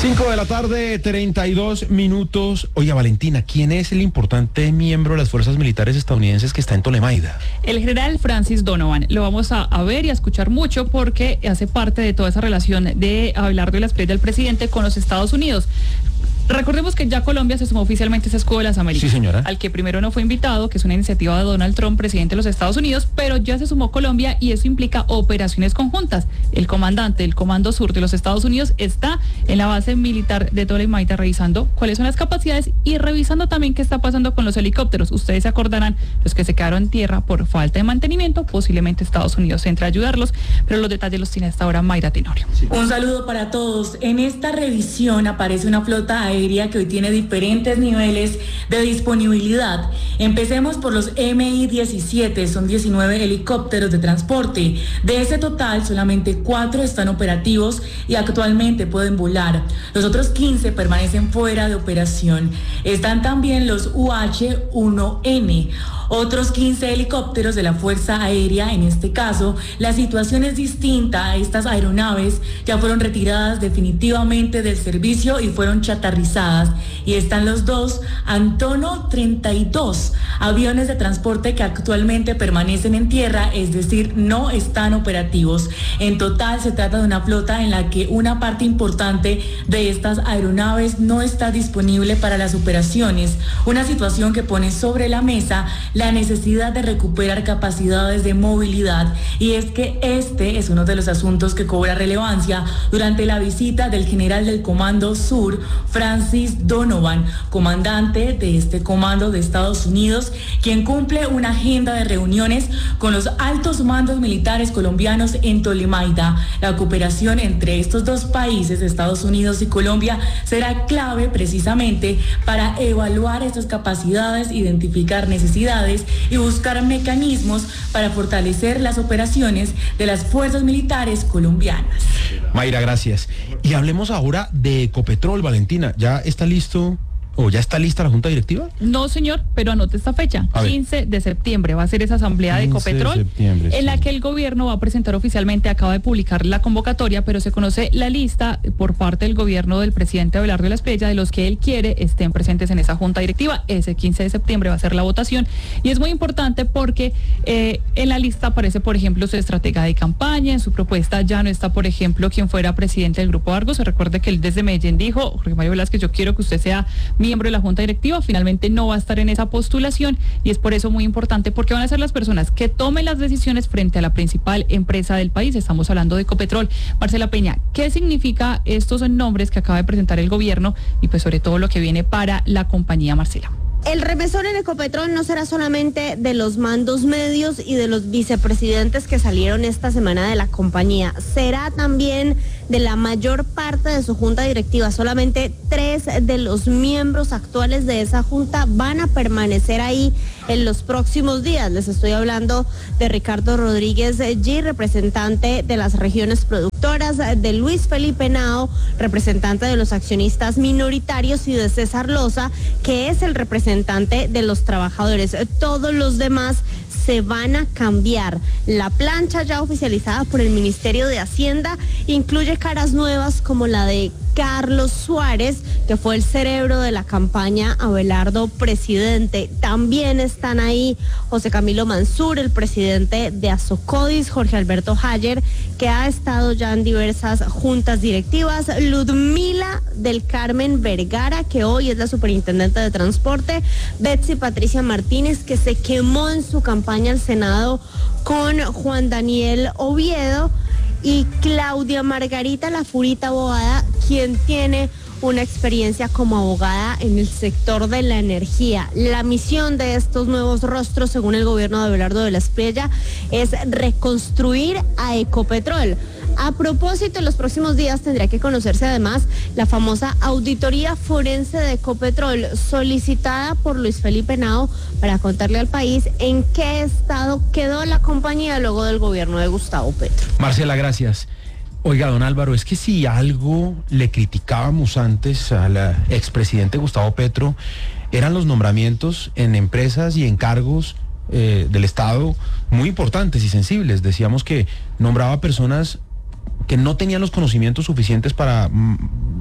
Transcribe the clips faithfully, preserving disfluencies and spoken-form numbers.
cinco de la tarde, treinta y dos minutos. Oiga, Valentina, ¿quién es el importante miembro de las fuerzas militares estadounidenses que está en Tolemaida? El general Francis Donovan. Lo vamos a, a ver y a escuchar mucho porque hace parte de toda esa relación de Abelardo y la Espriella del presidente con los Estados Unidos. Recordemos que ya Colombia se sumó oficialmente a ese escudo de las Américas, sí, señora, al que primero no fue invitado, que es una iniciativa de Donald Trump, presidente de los Estados Unidos, pero ya se sumó Colombia y eso implica operaciones conjuntas. El comandante del Comando Sur de los Estados Unidos está en la base militar de Tolemaida revisando cuáles son las capacidades y revisando también qué está pasando con los helicópteros. Ustedes se acordarán, los que se quedaron en tierra por falta de mantenimiento, posiblemente Estados Unidos entre a ayudarlos, pero los detalles los tiene hasta ahora Mayra Tenorio. Sí. Un saludo para todos. En esta revisión aparece una flota aérea que hoy tiene diferentes niveles de disponibilidad. Empecemos por los M I diecisiete, son diecinueve helicópteros de transporte. De ese total, solamente cuatro están operativos y actualmente pueden volar. Los otros quince permanecen fuera de operación. Están también los U H uno N. Otros quince helicópteros de la Fuerza Aérea. En este caso, la situación es distinta. Estas aeronaves ya fueron retiradas definitivamente del servicio y fueron chatarrizadas. Y están los dos Antonov treinta y dos, aviones de transporte que actualmente permanecen en tierra, es decir, no están operativos. En total se trata de una flota en la que una parte importante de estas aeronaves no está disponible para las operaciones. Una situación que pone sobre la mesa la necesidad de recuperar capacidades de movilidad, y es que este es uno de los asuntos que cobra relevancia durante la visita del general del Comando Sur, Francis Donovan, comandante de este comando de Estados Unidos, quien cumple una agenda de reuniones con los altos mandos militares colombianos en Tolemaida. La cooperación entre estos dos países, Estados Unidos y Colombia, será clave precisamente para evaluar estas capacidades, identificar necesidades y buscar mecanismos para fortalecer las operaciones de las fuerzas militares colombianas. Mayra, gracias. Y hablemos ahora de Ecopetrol, Valentina. ¿Ya está listo o ya está lista la junta directiva? No, señor, pero anote esta fecha. quince de septiembre va a ser esa asamblea de Ecopetrol, de septiembre, en sí, la que el gobierno va a presentar oficialmente, acaba de publicar la convocatoria, pero se conoce la lista por parte del gobierno del presidente Abelardo de la Espriella de los que él quiere estén presentes en esa junta directiva. Ese quince de septiembre va a ser la votación y es muy importante porque eh, en la lista aparece, por ejemplo, su estratega de campaña. En su propuesta ya no está, por ejemplo, quien fuera presidente del Grupo Argos. Se recuerde que él desde Medellín dijo: Jorge Mario Velázquez, yo quiero que usted sea miembro de la junta directiva. Finalmente no va a estar en esa postulación y es por eso muy importante, porque van a ser las personas que tomen las decisiones frente a la principal empresa del país. Estamos hablando de Ecopetrol. Marcela Peña, ¿qué significa estos nombres que acaba de presentar el gobierno y pues sobre todo lo que viene para la compañía, Marcela? El remesón en Ecopetrol no será solamente de los mandos medios y de los vicepresidentes que salieron esta semana de la compañía, será también de la mayor parte de su junta directiva. Solamente tres de los miembros actuales de esa junta van a permanecer ahí en los próximos días. Les estoy hablando de Ricardo Rodríguez G, representante de las regiones productoras, de Luis Felipe Henao, representante de los accionistas minoritarios, y de César Loza, que es el representante de los trabajadores. Todos los demás se van a cambiar. La plancha ya oficializada por el Ministerio de Hacienda incluye caras nuevas como la de Carlos Suárez, que fue el cerebro de la campaña Abelardo presidente. También están ahí José Camilo Mansur, el presidente de Azocodis, Jorge Alberto Hayer, que ha estado ya en diversas juntas directivas, Ludmila del Carmen Vergara, que hoy es la superintendente de transporte, Betsy Patricia Martínez, que se quemó en su campaña al Senado con Juan Daniel Oviedo, y Claudia Margarita La Furita Boada, quien tiene una experiencia como abogada en el sector de la energía. La misión de estos nuevos rostros, según el gobierno de Abelardo de la Espriella, es reconstruir a Ecopetrol. A propósito, en los próximos días tendría que conocerse además la famosa auditoría forense de Ecopetrol, solicitada por Luis Felipe Henao para contarle al país en qué estado quedó la compañía luego del gobierno de Gustavo Petro. Marcela, gracias. Oiga, don Álvaro, es que si algo le criticábamos antes al expresidente Gustavo Petro, eran los nombramientos en empresas y en cargos eh, del Estado muy importantes y sensibles. Decíamos que nombraba personas que no tenían los conocimientos suficientes para mm,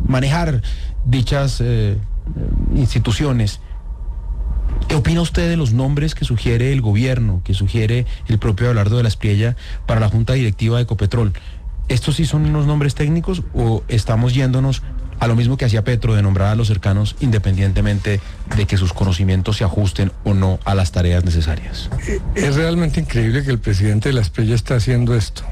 manejar dichas eh, instituciones. ¿Qué opina usted de los nombres que sugiere el gobierno, que sugiere el propio Abelardo de la Espriella para la Junta Directiva de Ecopetrol? ¿Estos sí son unos nombres técnicos o estamos yéndonos a lo mismo que hacía Petro, de nombrar a los cercanos independientemente de que sus conocimientos se ajusten o no a las tareas necesarias? Es realmente increíble que el presidente de la Espriella esté haciendo esto,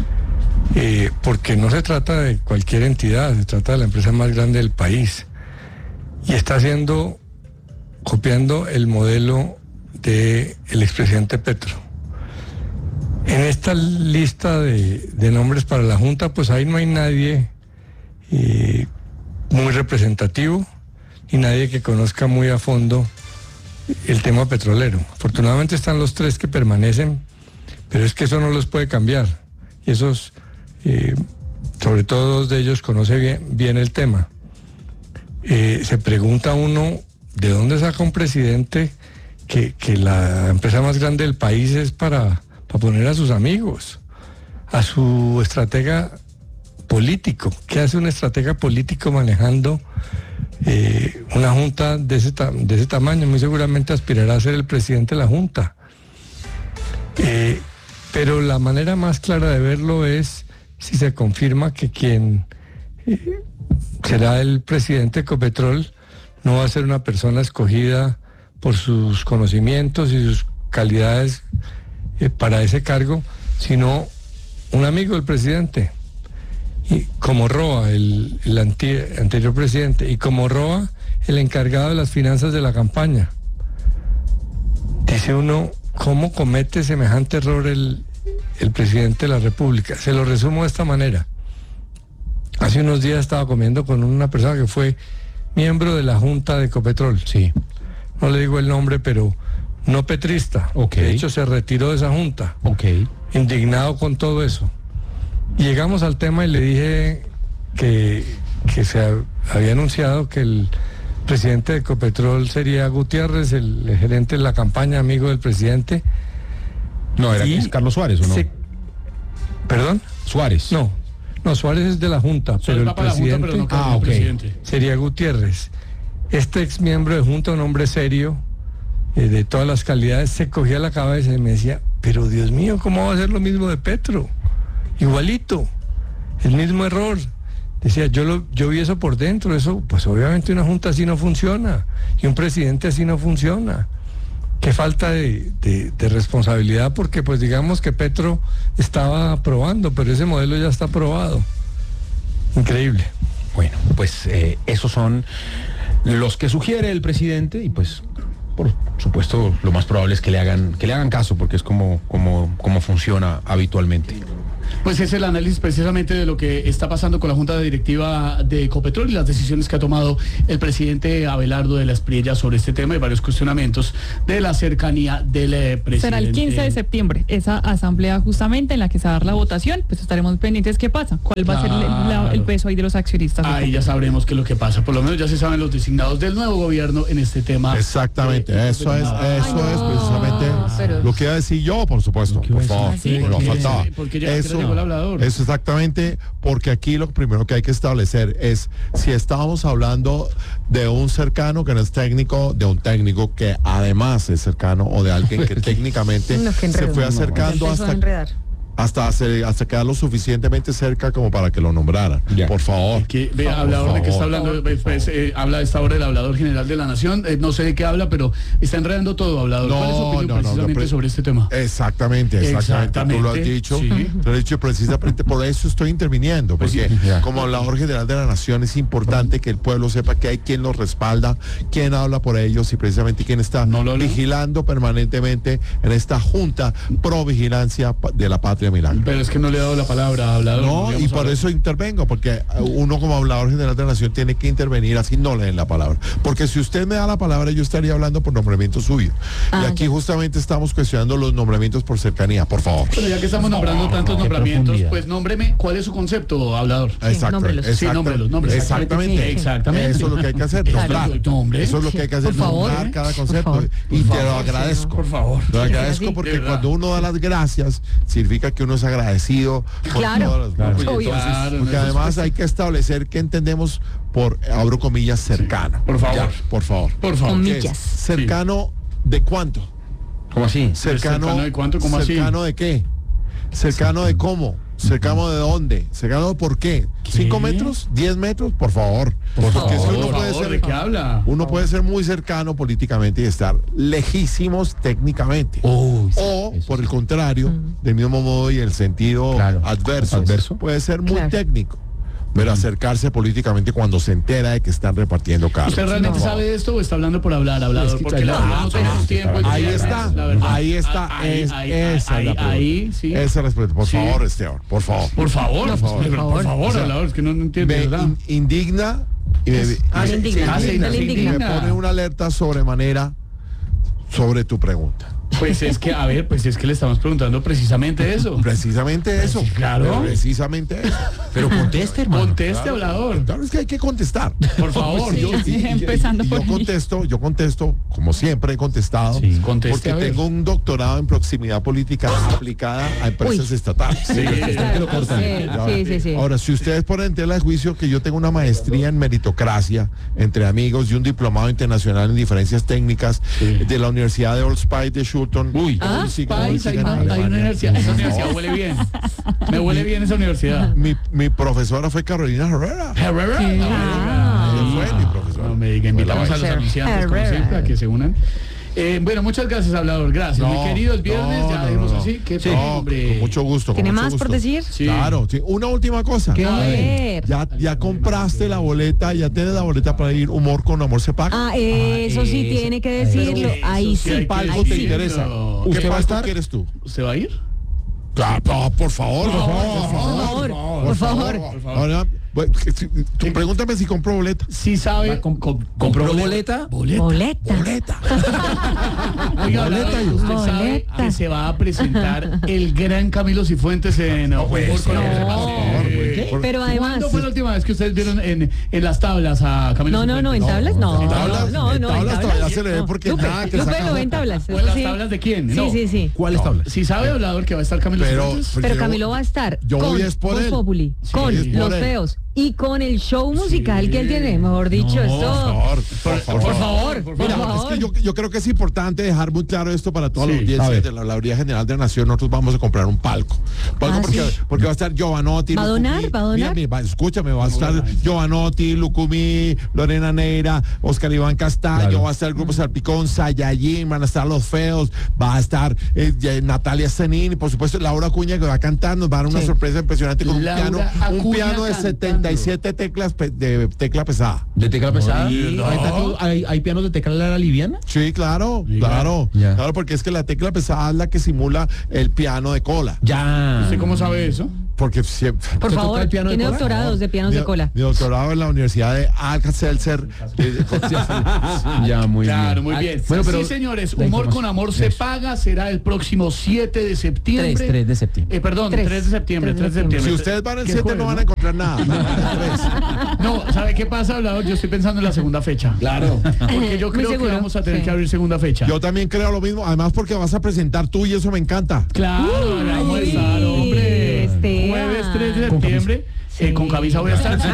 eh, porque no se trata de cualquier entidad, se trata de la empresa más grande del país, y está haciendo, copiando el modelo del expresidente Petro. En esta lista de, de nombres para la Junta, pues ahí no hay nadie eh, muy representativo y nadie que conozca muy a fondo el tema petrolero. Afortunadamente están los tres que permanecen, pero es que eso no los puede cambiar. Y esos, eh, sobre todo dos de ellos, conoce bien, bien el tema. Eh, se pregunta uno, ¿de dónde saca un presidente que, que la empresa más grande del país es para, para poner a sus amigos, a su estratega político? ¿Qué hace un estratega político manejando eh, una junta de ese, de ese tamaño? Muy seguramente aspirará a ser el presidente de la junta. Eh, pero la manera más clara de verlo es si se confirma que quien eh, será el presidente de Ecopetrol no va a ser una persona escogida por sus conocimientos y sus calidades eh, para ese cargo, sino un amigo del presidente. Y como Roa, el, el anti, anterior presidente, y como Roa, el encargado de las finanzas de la campaña. Dice uno, ¿cómo comete semejante error el, el presidente de la República? Se lo resumo de esta manera. Hace unos días estaba comiendo con una persona que fue miembro de la Junta de Ecopetrol. Sí. No le digo el nombre, pero no petrista. Okay. De hecho, se retiró de esa Junta. Okay. Indignado con todo eso. Y llegamos al tema y le dije que, que se había anunciado que el presidente de Ecopetrol sería Gutiérrez, el, el gerente de la campaña, amigo del presidente. No, era y Carlos Suárez, ¿o no? Se, ¿Perdón? Suárez. No, no, Suárez es de la Junta, pero el presidente, Junta, pero no ah, okay. presidente sería Gutiérrez. Este ex miembro de Junta, un hombre serio, eh, de todas las calidades, se cogía la cabeza y me decía, pero Dios mío, ¿cómo va a ser lo mismo de Petro? Igualito, el mismo error. Decía, yo lo, yo vi eso por dentro, eso, pues obviamente una junta así no funciona, y un presidente así no funciona. Qué falta de, de, de responsabilidad, porque pues digamos que Petro estaba aprobando, pero ese modelo ya está aprobado. Increíble. Bueno, pues eh, esos son los que sugiere el presidente, y pues por supuesto lo más probable es que le hagan, que le hagan caso, porque es como, como, como funciona habitualmente. Pues es el análisis precisamente de lo que está pasando con la Junta Directiva de Ecopetrol y las decisiones que ha tomado el presidente Abelardo de la Espriella sobre este tema y varios cuestionamientos de la cercanía del presidente. Será el quince de septiembre esa asamblea justamente en la que se va a dar la votación, pues estaremos pendientes qué pasa, cuál va claro. a ser el, la, el peso ahí de los accionistas. Ahí ya sabremos qué es lo que pasa, por lo menos ya se saben los designados del nuevo gobierno en este tema. Exactamente, de, eso es, eso Ay, no, es precisamente pero... lo que iba a decir yo, por supuesto, por favor, ¿Sí? no faltaba. Porque ya eso, llegó el hablador. Eso exactamente, porque aquí lo primero que hay que establecer es si estamos hablando de un cercano que no es técnico, de un técnico que además es cercano, o de alguien que técnicamente no, que se fue acercando no, hasta hasta hacer, hasta quedar lo suficientemente cerca como para que lo nombraran. Ya. Por favor. Que, ve, hablador de qué está hablando, pues, eh, habla a esta hora el hablador general de la Nación, eh, no sé de qué habla, pero está enredando todo, hablador. No, ¿Cuál es su opinión no, precisamente no, no, sobre este tema? Exactamente, exactamente, exactamente. Tú lo has dicho, sí. Lo has dicho precisamente, por eso estoy interviniendo, porque pues sí, como hablador general de la Nación es importante que el pueblo sepa que hay quien los respalda, quien habla por ellos y precisamente quien está ¿No lo vigilando permanentemente en esta junta pro vigilancia de la patria milagro. Pero es que no le he dado la palabra, hablador. No, y por hablar. Eso intervengo, porque uno como hablador general de la Nación tiene que intervenir, así no le den la palabra. Porque si usted me da la palabra, yo estaría hablando por nombramiento suyo. Ah, y aquí ya. justamente estamos cuestionando los nombramientos por cercanía, por favor. Pero ya que estamos nombrando oh, tantos nombramientos, pues nómbreme, ¿cuál es su concepto, hablador? Exacto. Sí, sí, nómbrelos, nómbrelos. Exactamente. Sí, exactamente. Eso es lo que hay que hacer, nombrar. Eso es lo que hay que hacer, nombrar cada concepto. Y te lo agradezco. Por favor. Lo agradezco porque cuando uno da las gracias, significa que que uno es agradecido por Claro, todas las claro. Entonces, Claro, porque no, además eso es- hay que establecer qué entendemos por, abro comillas, cercano. Por favor. Ya, por favor. Por favor. Con ¿Qué es? millas. ¿Cercano de cuánto? ¿Cómo así? Cercano, ¿Cercano de cuánto? ¿Cómo así? ¿Cercano de qué? ¿Cercano de cómo? ¿Cercano de dónde? ¿Cercano de por qué? ¿Cinco metros? ¿Diez metros? Por favor. Por Porque es que favor, uno Por puede favor, ser, ¿de qué habla? uno puede ser muy cercano políticamente y estar lejísimos técnicamente. Uy, sí, O, eso por sí. el contrario, del mismo modo y el sentido Claro. adverso, Adverso. puede ser muy Claro. técnico, pero acercarse políticamente cuando se entera de que están repartiendo cargos. ¿Usted realmente No. sabe esto o está hablando por hablar, hablador? Es que Porque la claro, verdad no tenemos tiempo. Ahí ya, está, la verdad. ahí está, Ahí, es, ahí, esa es ahí, la pregunta. ahí, sí. Esa es la respuesta. Por Sí. favor, Esteban, por favor. Por favor, por favor, por favor, O sea, hablador, es que no, no entiendo, Me ¿verdad? in- indigna y me, Ah, y sí, me- indigna, ah, sí, él sí, indigna. y me pone una alerta sobremanera sobre tu pregunta. Pues es que, a ver, pues es que le estamos preguntando precisamente eso. Precisamente eso. claro. Precisamente eso. Pero conteste, hermano. Conteste, Claro, hablador. Claro, es que hay que contestar. Por favor, Sí, yo sí, empezando Y por yo ahí. contesto, yo contesto, como siempre he contestado, Sí. Conteste, porque a ver. tengo un doctorado en proximidad política aplicada a empresas Uy. estatales. Sí, que lo cortan. Sí, sí, sí. Ahora, si ustedes ponen en tela de juicio que yo tengo una maestría en meritocracia entre amigos y un diplomado internacional en diferencias técnicas Sí. de la Universidad de Old Spice de Shulton. Uy. Ah, Michigan, país, hay, Michigan, una, hay una Alemania. universidad, esa universidad huele bien. Me huele bien esa universidad. Mi, mi profesora fue Carolina Herrera. Herrera. Ah. Ella fue mi profesora. No me diga, invitamos a los Herrera. anunciantes, como Herrera. siempre, a que se unan. Eh, bueno, muchas gracias, hablador. Gracias. No, Muy queridos, viernes, no, ya no, dejemos no. así. Qué Sí, hombre. con mucho gusto. con ¿Tiene mucho más por gusto. decir? Sí. Claro, sí. Una última cosa. ¿Qué? A ver. Ya, ya compraste la boleta, ya tienes la boleta para ir Humor con Amor se paga. Ah, eso sí eso. tiene que Eso decirlo. sí, Ahí eso sí sí. hay ¿Qué palco ahí te sí. interesa? No. ¿Qué ¿Usted va a palco estar? quieres tú? ¿Usted va a ir? Claro, no, por favor, por favor, Por favor, por favor. Por favor. Ahora, bueno, si- tú pregúntame si compro boleta. Sí sabe. Va, com- com- ¿compró boleta? Boleta. Boleta. Boleta. Oiga, Boleta, hablador, y usted usted. sabe Boleta. que se va a presentar el gran Camilo Cifuentes en Humor puede con Amor se ser, paga. por favor, Sí. por- Pero además. ¿Cuándo fue la última vez que ustedes vieron en, en las tablas a Camilo No, no, no, en Cifuentes? tablas no. En tablas, no, en no, en tablas todavía tablas. se le ve No. porque Lupe, nada que Lupe saca lo ve en nota. tablas. ¿O en eso las sí. tablas de quién? Sí, No. sí, sí. ¿Cuáles tablas? Si sabe, hablador, que va a estar Camilo Pero- Cifuentes. Porque Pero yo- Camilo va a estar yo con voy es por Voz él. Populi, Sí, con es por Los él. Feos y con el show musical que él tiene. Mejor dicho, No, esto. Por favor, por Por, favor. por favor, por Mira, favor. es que yo, yo creo que es importante dejar muy claro esto para toda la Sí, audiencia a ver. de la Audiencia General de la Nación. Nosotros vamos a comprar un palco. Palco Ah, porque, sí. porque va a estar Giovanotti. ¿Va a Lucumí. donar? ¿Va a donar? Mira, mira, va- escúchame, va a estar Giovanotti, Lucumí, Lorena Neira, Oscar Iván Castaño, Claro. va a estar el grupo Salpicón, Sayayín, van a estar Los Feos, va a estar eh, ya- Natalia Zenin y por supuesto Laura Acuña que va a cantar, nos va a dar una Sí. sorpresa impresionante con un Laura piano, un Acuña piano de cantando. setenta y siete teclas pe- de tecla pesada. ¿De tecla pesada? no. ¿Hay, tecla- hay, hay pianos de tecla liviana? Sí, claro, Diga. claro, Ya. claro, porque es que la tecla pesada es la que simula el piano de cola. Ya. ¿Usted cómo sabe eso? Porque siempre. Por ¿Te toca favor, el piano de tiene cola? doctorados de pianos Mi, de cola. mi doctorado en la Universidad de Alka-Seltzer. eh, Ya, muy Claro, bien. muy bien. Bueno, pero sí, señores, la Humor con información. Amor se Eso. paga, será el próximo siete de septiembre. tres, tres de septiembre. Eh, perdón, Tres. tres de septiembre, Tres de tres de septiembre. Si ustedes van el ¿Qué siete jueves, no van a no? encontrar nada. Tres. No, ¿sabe qué pasa, hablador? Yo estoy pensando en la segunda fecha. Claro. Porque yo Muy creo que seguro, vamos a tener sí. que abrir segunda fecha. Yo también creo lo mismo, además porque vas a presentar tú y eso me encanta. Claro, vamos a Uy, estar, hombre. Esteban. Jueves tres de septiembre. eh, con camisa voy a estar.